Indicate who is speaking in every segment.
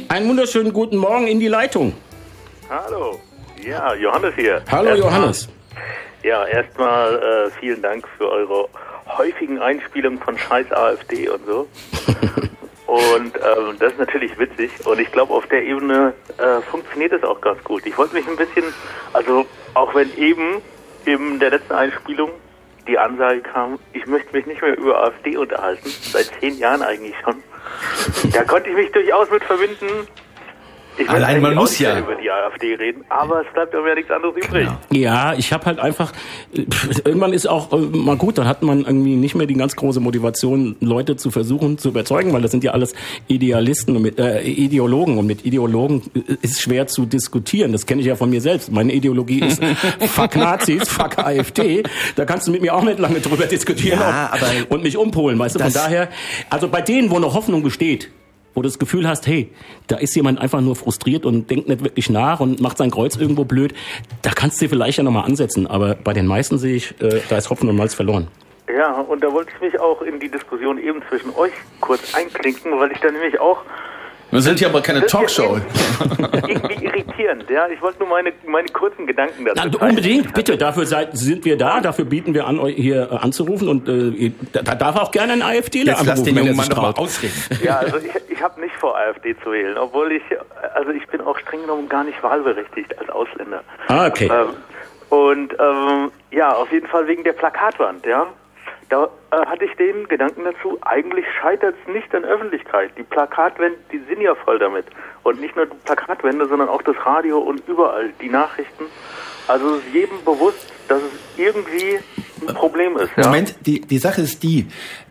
Speaker 1: Einen wunderschönen guten Morgen in die Leitung.
Speaker 2: Hallo. Ja, Johannes hier.
Speaker 1: Hallo Johannes.
Speaker 2: Erstmal vielen Dank für eure häufigen Einspielungen von scheiß AfD und so. Und das ist natürlich witzig. Und ich glaube, auf der Ebene funktioniert es auch ganz gut. Ich wollte mich ein bisschen, also auch wenn eben in der letzten Einspielung die Ansage kam, ich möchte mich nicht mehr über AfD unterhalten, seit 10 Jahren eigentlich schon. Da konnte ich mich durchaus mit verbinden. Ich will
Speaker 3: allein man muss ja
Speaker 2: über die AfD reden, aber es bleibt aber ja nichts anderes übrig.
Speaker 1: Genau. Ja, ich habe halt einfach, irgendwann ist auch mal gut, dann hat man irgendwie nicht mehr die ganz große Motivation, Leute zu versuchen zu überzeugen, weil das sind ja alles Idealisten und Ideologen, und mit Ideologen ist schwer zu diskutieren. Das kenne ich ja von mir selbst. Meine Ideologie ist fuck Nazis, fuck AfD. Da kannst du mit mir auch nicht lange drüber diskutieren und mich umpolen, weißt du. Von daher, also bei denen, wo noch Hoffnung besteht, wo du das Gefühl hast, hey, da ist jemand einfach nur frustriert und denkt nicht wirklich nach und macht sein Kreuz irgendwo blöd, da kannst du dir vielleicht ja nochmal ansetzen. Aber bei den meisten sehe ich, da ist Hopfen und Malz verloren.
Speaker 2: Ja, und da wollte ich mich auch in die Diskussion eben zwischen euch kurz einklinken, weil ich da nämlich auch...
Speaker 3: Wir sind hier aber keine Talkshow.
Speaker 2: Irgendwie irritierend, ja. Ich wollte nur meine kurzen Gedanken dazu
Speaker 1: teilen. Unbedingt, bitte. Dafür sind wir da. Dafür bieten wir an, euch hier anzurufen. Und da darf auch gerne ein AfDler anrufen.
Speaker 3: Lass den jungen Mann doch mal ausreden.
Speaker 2: Ja, also ich habe nicht vor, AfD zu wählen. Obwohl ich bin auch streng genommen gar nicht wahlberechtigt als Ausländer.
Speaker 1: Ah, okay.
Speaker 2: Auf jeden Fall wegen der Plakatwand, ja. Da hatte ich den Gedanken dazu, eigentlich scheitert es nicht an Öffentlichkeit. Die Plakatwände, die sind ja voll damit. Und nicht nur die Plakatwände, sondern auch das Radio und überall die Nachrichten. Also ist jedem bewusst, dass es irgendwie ein Problem ist. Ja?
Speaker 3: Moment, die Sache ist die,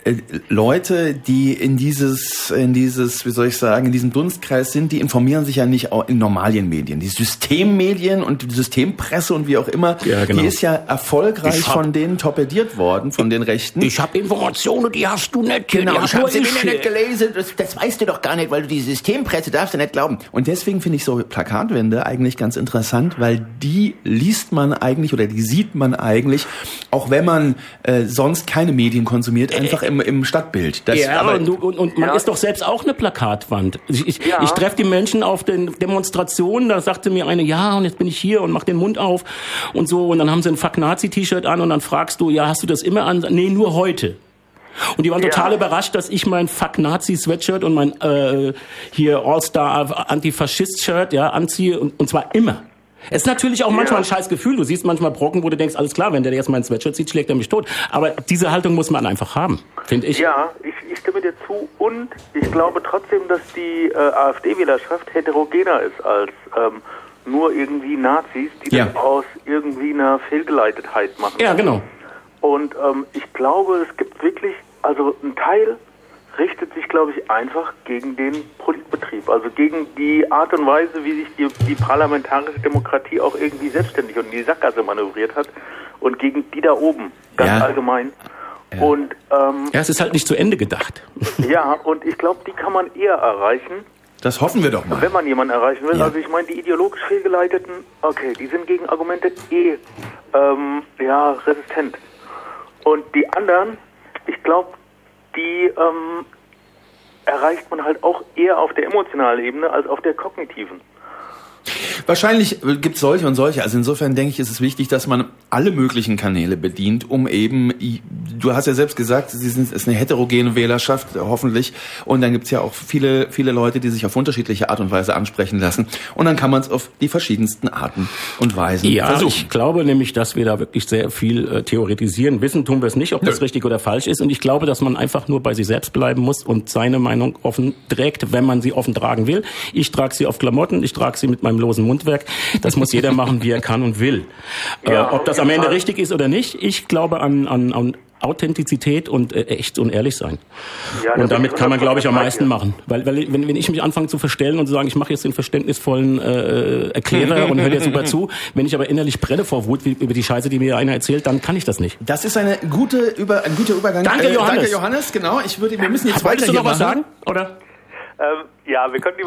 Speaker 3: Leute, die in dieses, wie soll ich sagen, in diesem Dunstkreis sind, die informieren sich ja nicht auch in normalen Medien. Die Systemmedien und die Systempresse und wie auch immer, ja, genau. Die ist ja erfolgreich von denen torpediert worden, von den Rechten.
Speaker 1: Ich habe Informationen, die hast du nicht.
Speaker 3: Genau, ich habe sie nicht gelesen. Das weißt du doch gar nicht, weil du die Systempresse darfst du nicht glauben. Und deswegen finde ich so Plakatwände eigentlich ganz interessant, weil die liest man eigentlich oder die sieht man eigentlich, auch wenn man sonst keine Medien konsumiert, einfach im Stadtbild.
Speaker 1: Und man ist doch selbst auch eine Plakatwand. Ich treffe die Menschen auf den Demonstrationen, da sagte mir eine, ja, und jetzt bin ich hier und mach den Mund auf und so, und dann haben sie ein Fuck-Nazi-T-Shirt an und dann fragst du, ja, hast du das immer an? Nee, nur heute. Und die waren total überrascht, dass ich mein Fuck-Nazi-Sweatshirt und mein hier All-Star-Antifaschist-Shirt anziehe, und zwar immer. Es ist natürlich auch manchmal ein scheiß Gefühl. Du siehst manchmal Brocken, wo du denkst, alles klar, wenn der jetzt mein Sweatshirt sieht, schlägt er mich tot. Aber diese Haltung muss man einfach haben, finde ich.
Speaker 2: Ja, ich stimme dir zu, und ich glaube trotzdem, dass die AfD-Wählerschaft heterogener ist als nur irgendwie Nazis, die das aus irgendwie einer Fehlgeleitetheit machen.
Speaker 1: Ja, genau.
Speaker 2: Und ich glaube, es gibt wirklich, also ein Teil richtet sich, glaube ich, einfach gegen den Politbetrieb, also gegen die Art und Weise, wie sich die parlamentarische Demokratie auch irgendwie selbstständig und in die Sackgasse manövriert hat, und gegen die da oben, ganz allgemein.
Speaker 3: Ja.
Speaker 2: Und
Speaker 1: es ist halt nicht zu Ende gedacht.
Speaker 2: Ja, und ich glaube, die kann man eher erreichen.
Speaker 3: Das hoffen wir doch mal.
Speaker 2: Wenn man jemanden erreichen will. Ja. Also ich meine, die ideologisch Fehlgeleiteten, okay, die sind gegen Argumente resistent. Und die anderen, ich glaube, die erreicht man halt auch eher auf der emotionalen Ebene als auf der kognitiven.
Speaker 3: Wahrscheinlich gibt es solche und solche. Also insofern denke ich, ist es wichtig, dass man alle möglichen Kanäle bedient, um eben, du hast ja selbst gesagt, es ist eine heterogene Wählerschaft, hoffentlich. Und dann gibt es ja auch viele, viele Leute, die sich auf unterschiedliche Art und Weise ansprechen lassen. Und dann kann man es auf die verschiedensten Arten und Weisen versuchen.
Speaker 1: Ich glaube nämlich, dass wir da wirklich sehr viel theoretisieren. Wissen tun wir es nicht, ob das richtig oder falsch ist. Und ich glaube, dass man einfach nur bei sich selbst bleiben muss und seine Meinung offen trägt, wenn man sie offen tragen will. Ich trage sie auf Klamotten, ich trage sie mit meinem losen Mundwerk. Das muss jeder machen, wie er kann und will. Ob das am Ende richtig ist oder nicht, ich glaube an Authentizität und echt und ehrlich sein. Ja, und damit kann man, glaube ich, am meisten machen. Weil wenn ich mich anfange zu verstellen und zu sagen, ich mache jetzt den verständnisvollen Erklärer und höre dir super zu, wenn ich aber innerlich brenne vor Wut über die Scheiße, die mir einer erzählt, dann kann ich das nicht.
Speaker 3: Das ist ein guter Übergang.
Speaker 1: Danke, Johannes.
Speaker 3: Danke, Johannes. Genau. Wir müssen jetzt weiter
Speaker 1: hier machen. Wolltest du noch was sagen? Oder?
Speaker 2: Wir können